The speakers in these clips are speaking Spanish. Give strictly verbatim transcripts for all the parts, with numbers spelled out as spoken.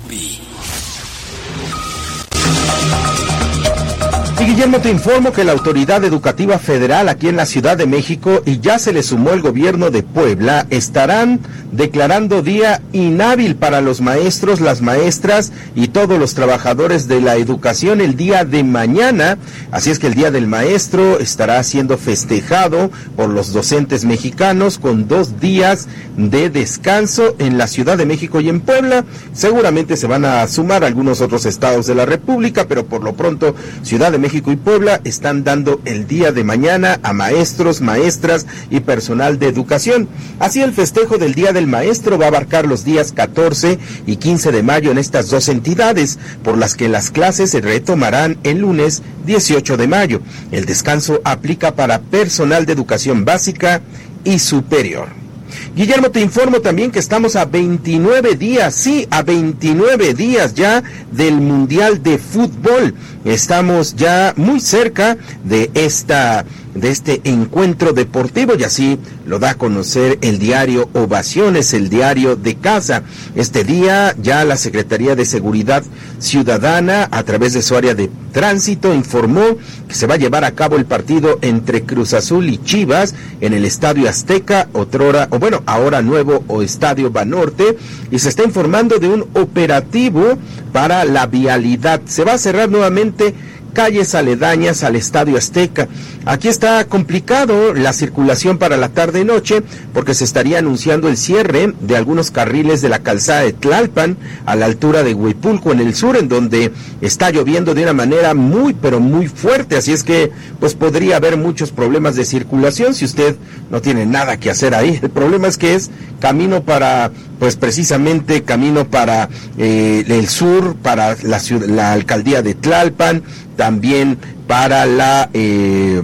Y Guillermo, te informo que la Autoridad Educativa Federal aquí en la Ciudad de México, y ya se le sumó el gobierno de Puebla, estarán declarando día inhábil para los maestros, las maestras y todos los trabajadores de la educación el día de mañana. Así es que el Día del Maestro estará siendo festejado por los docentes mexicanos con dos días de descanso en la Ciudad de México y en Puebla. Seguramente se van a sumar algunos otros estados de la República, pero por lo pronto Ciudad de México y Puebla están dando el día de mañana a maestros, maestras y personal de educación. Así el festejo del Día del Maestro va a abarcar los días catorce y quince de mayo en estas dos entidades, por las que las clases se retomarán el lunes dieciocho de mayo. El descanso aplica para personal de educación básica y superior. Guillermo, te informo también que estamos a veintinueve días, sí, a veintinueve días ya del Mundial de Fútbol. Estamos ya muy cerca de esta de este encuentro deportivo, y así lo da a conocer el diario Ovaciones, el diario de casa. Este día ya la Secretaría de Seguridad Ciudadana, a través de su área de tránsito, informó que se va a llevar a cabo el partido entre Cruz Azul y Chivas en el Estadio Azteca, otrora, o bueno, ahora nuevo o Estadio Banorte, y se está informando de un operativo para la vialidad. Se va a cerrar nuevamente calles aledañas al Estadio Azteca. Aquí está complicado la circulación para la tarde y noche, porque se estaría anunciando el cierre de algunos carriles de la calzada de Tlalpan a la altura de Huipulco en el sur, en donde está lloviendo de una manera muy pero muy fuerte, así es que pues podría haber muchos problemas de circulación si usted no tiene nada que hacer ahí. El problema es que es camino para, pues precisamente camino para eh, el sur, para la, ciudad, la alcaldía de Tlalpan, también para la eh,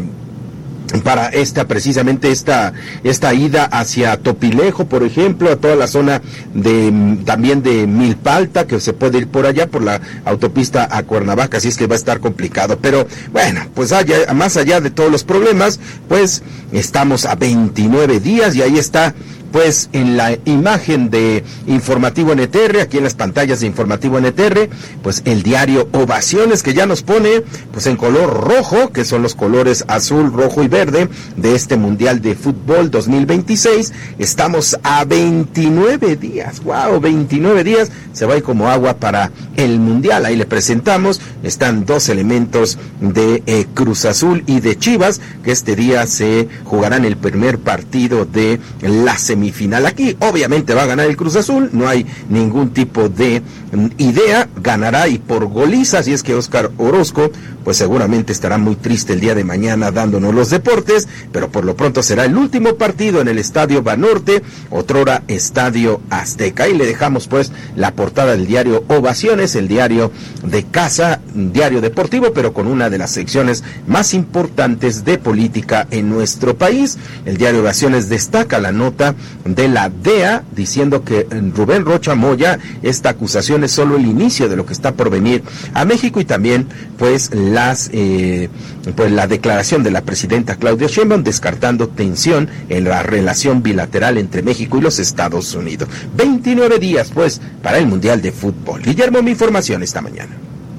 para esta precisamente esta esta ida hacia Topilejo, por ejemplo, a toda la zona de también de Milpalta, que se puede ir por allá por la autopista a Cuernavaca, así es que va a estar complicado. Pero bueno, pues allá, más allá de todos los problemas, pues estamos a veintinueve días, y ahí está pues en la imagen de Informativo N T R, aquí en las pantallas de Informativo N T R, pues el diario Ovaciones, que ya nos pone pues en color rojo, que son los colores azul, rojo y verde de este Mundial de Fútbol dos mil veintiséis. Estamos a veintinueve días, wow, veintinueve días, se va a ir como agua para el Mundial. Ahí le presentamos, están dos elementos de eh, Cruz Azul y de Chivas, que este día se jugarán el primer partido de la semifinal. Aquí obviamente va a ganar el Cruz Azul, no hay ningún tipo de idea, ganará y por goliza, así es que Óscar Orozco pues seguramente estará muy triste el día de mañana dándonos los deportes, pero por lo pronto será el último partido en el Estadio Banorte, otrora Estadio Azteca. Y le dejamos pues la portada del diario Ovaciones, el diario de casa, diario deportivo, pero con una de las secciones más importantes de política en nuestro país. El diario Ovaciones destaca la nota de la D E A diciendo que Rubén Rocha Moya, esta acusación es solo el inicio de lo que está por venir a México, y también pues las eh, pues la declaración de la presidenta Claudia Sheinbaum descartando tensión en la relación bilateral entre México y los Estados Unidos. veintinueve días pues para el Mundial de Fútbol. Guillermo, mi información esta mañana.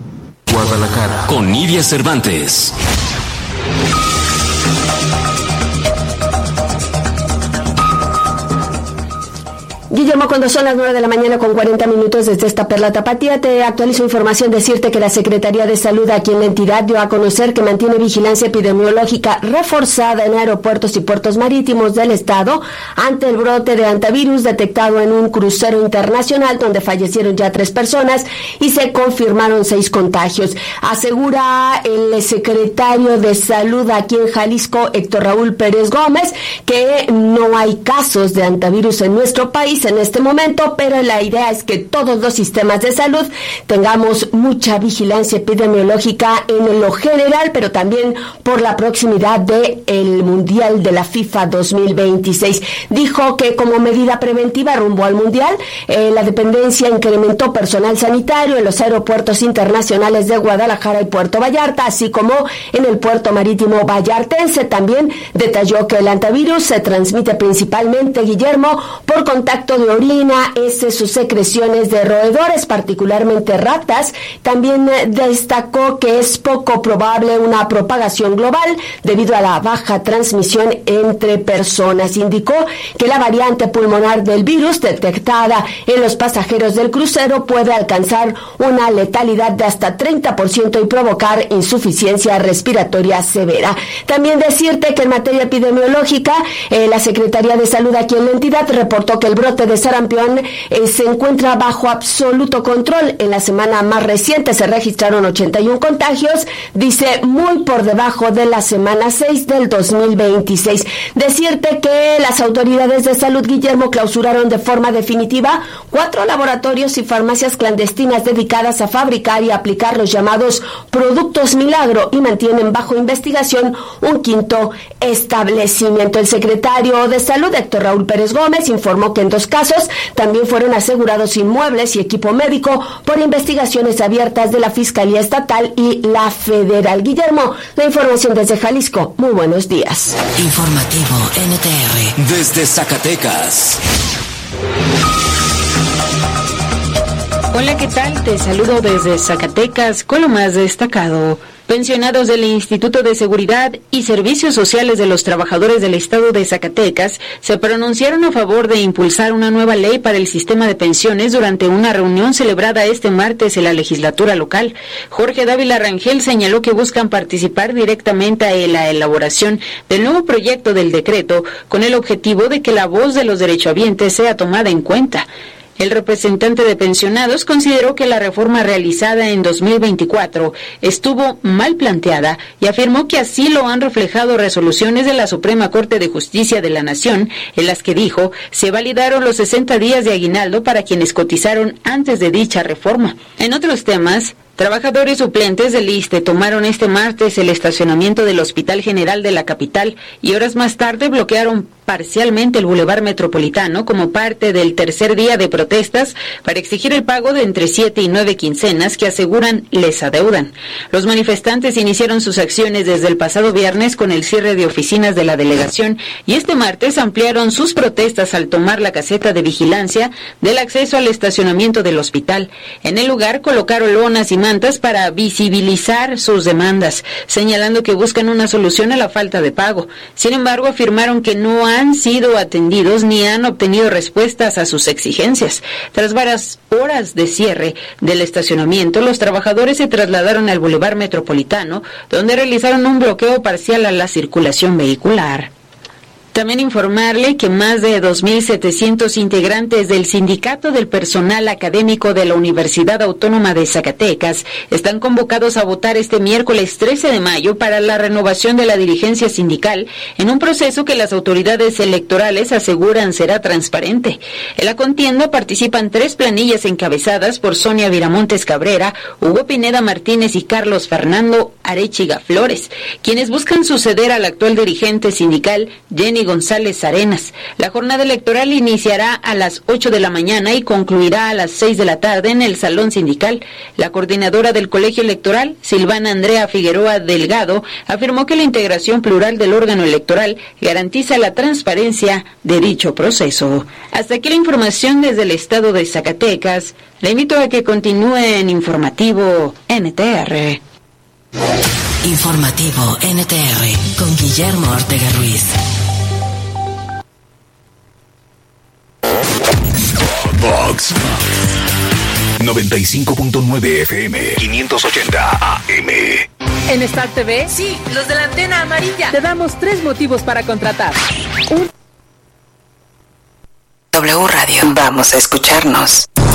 Guadalajara con Nidia Cervantes. Guillermo, cuando son las nueve de la mañana con cuarenta minutos desde esta Perla Tapatía, te actualizo información, decirte que la Secretaría de Salud aquí en la entidad dio a conocer que mantiene vigilancia epidemiológica reforzada en aeropuertos y puertos marítimos del estado ante el brote de hantavirus detectado en un crucero internacional donde fallecieron ya tres personas y se confirmaron seis contagios. Asegura el secretario de Salud aquí en Jalisco, Héctor Raúl Pérez Gómez, que no hay casos de hantavirus en nuestro país en este momento, pero la idea es que todos los sistemas de salud tengamos mucha vigilancia epidemiológica en lo general, pero también por la proximidad del Mundial de la FIFA dos mil veintiséis. Dijo que como medida preventiva rumbo al Mundial, eh, la dependencia incrementó personal sanitario en los aeropuertos internacionales de Guadalajara y Puerto Vallarta, así como en el puerto marítimo vallartense. También detalló que el hantavirus se transmite principalmente, Guillermo, por contacto formato de orina, heces o secreciones de roedores, particularmente ratas. También destacó que es poco probable una propagación global debido a la baja transmisión entre personas. Indicó que la variante pulmonar del virus detectada en los pasajeros del crucero puede alcanzar una letalidad de hasta treinta por ciento y provocar insuficiencia respiratoria severa. También decirte que en materia epidemiológica, eh, la Secretaría de Salud aquí en la entidad reportó que el brote de sarampión eh, se encuentra bajo absoluto control. En la semana más reciente se registraron ochenta y uno contagios, dice muy por debajo de la semana seis del dos mil veintiséis. Decirte que las autoridades de salud, Guillermo, clausuraron de forma definitiva cuatro laboratorios y farmacias clandestinas dedicadas a fabricar y aplicar los llamados productos milagro y mantienen bajo investigación un quinto establecimiento. El secretario de Salud, Héctor Raúl Pérez Gómez, informó que en dos casos también fueron asegurados inmuebles y equipo médico por investigaciones abiertas de la Fiscalía Estatal y la Federal. Guillermo, la información desde Jalisco. Muy buenos días. Informativo N T R. Desde Zacatecas. Hola, ¿qué tal? Te saludo desde Zacatecas con lo más destacado. Pensionados del Instituto de Seguridad y Servicios Sociales de los Trabajadores del Estado de Zacatecas se pronunciaron a favor de impulsar una nueva ley para el sistema de pensiones durante una reunión celebrada este martes en la legislatura local. Jorge Dávila Rangel señaló que buscan participar directamente en la elaboración del nuevo proyecto del decreto con el objetivo de que la voz de los derechohabientes sea tomada en cuenta. El representante de pensionados consideró que la reforma realizada en dos mil veinticuatro estuvo mal planteada y afirmó que así lo han reflejado resoluciones de la Suprema Corte de Justicia de la Nación, en las que dijo se validaron los sesenta días de aguinaldo para quienes cotizaron antes de dicha reforma. En otros temas, trabajadores suplentes del I S S S S T E tomaron este martes el estacionamiento del Hospital General de la capital y horas más tarde bloquearon parcialmente el Boulevard Metropolitano como parte del tercer día de protestas para exigir el pago de entre siete y nueve quincenas que aseguran les adeudan. Los manifestantes iniciaron sus acciones desde el pasado viernes con el cierre de oficinas de la delegación y este martes ampliaron sus protestas al tomar la caseta de vigilancia del acceso al estacionamiento del hospital. En el lugar colocaron lonas y mantas para visibilizar sus demandas, señalando que buscan una solución a la falta de pago. Sin embargo, afirmaron que no han sido atendidos ni han obtenido respuestas a sus exigencias. Tras varias horas de cierre del estacionamiento, los trabajadores se trasladaron al Boulevard Metropolitano, donde realizaron un bloqueo parcial a la circulación vehicular. También informarle que más de dos mil setecientos integrantes del Sindicato del Personal Académico de la Universidad Autónoma de Zacatecas están convocados a votar este miércoles trece de mayo para la renovación de la dirigencia sindical en un proceso que las autoridades electorales aseguran será transparente. En la contienda participan tres planillas encabezadas por Sonia Viramontes Cabrera, Hugo Pineda Martínez y Carlos Fernando Arechiga Flores, quienes buscan suceder al actual dirigente sindical Jenny González Arenas. La jornada electoral iniciará a las ocho de la mañana y concluirá a las seis de la tarde en el Salón Sindical. La coordinadora del Colegio Electoral, Silvana Andrea Figueroa Delgado, afirmó que la integración plural del órgano electoral garantiza la transparencia de dicho proceso. Hasta aquí la información desde el estado de Zacatecas. Le invito a que continúe en Informativo N T R. Informativo N T R con Guillermo Ortega Ruiz. Vox noventa y cinco punto nueve F M, quinientos ochenta A M. En Star T V, sí, los de la antena amarilla. Te damos tres motivos para contratar. Un... W Radio. Vamos a escucharnos.